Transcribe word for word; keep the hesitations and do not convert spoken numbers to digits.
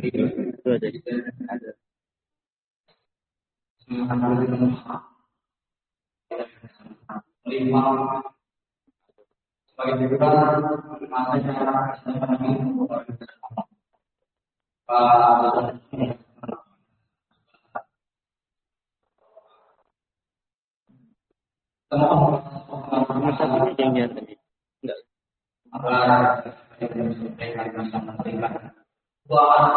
Itu ada. Ada. Sebagai juga masanya Pak Nomor satunya janjian tadi. Enggak. Bahwa